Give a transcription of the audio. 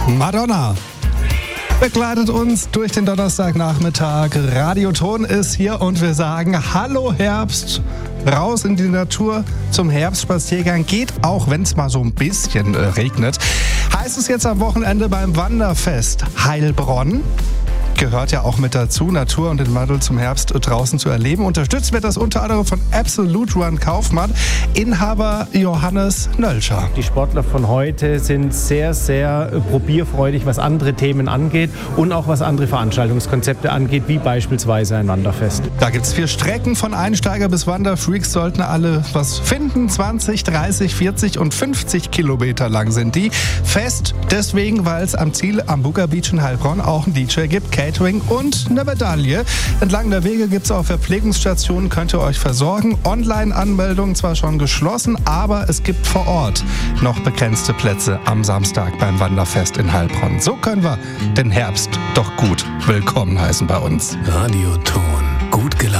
Madonna begleitet uns durch den Donnerstagnachmittag. Radioton ist hier und wir sagen Hallo Herbst. Raus in die Natur zum Herbstspaziergang. Geht auch, wenn es mal so ein bisschen regnet. Heißt es jetzt am Wochenende beim Wanderfest Heilbronn. Gehört ja auch mit dazu, Natur und den Wandel zum Herbst draußen zu erleben. Unterstützt wird das unter anderem von Absolute Run Kaufmann, Inhaber Johannes Nölscher. Die Sportler von heute sind sehr, sehr probierfreudig, was andere Themen angeht und auch was andere Veranstaltungskonzepte angeht, wie beispielsweise ein Wanderfest. Da gibt es 4 Strecken, von Einsteiger bis Wanderfreaks sollten alle was finden. 20, 30, 40 und 50 Kilometer lang sind die. Fest deswegen, weil es am Ziel am Buga Beach in Heilbronn auch einen DJ gibt, Catering und eine Medaille. Entlang der Wege gibt es auch Verpflegungsstationen, könnt ihr euch versorgen. Online-Anmeldungen zwar schon geschlossen, aber es gibt vor Ort noch begrenzte Plätze am Samstag beim Wanderfest in Heilbronn. So können wir den Herbst doch gut willkommen heißen bei uns. Radioton, gut gelaunt.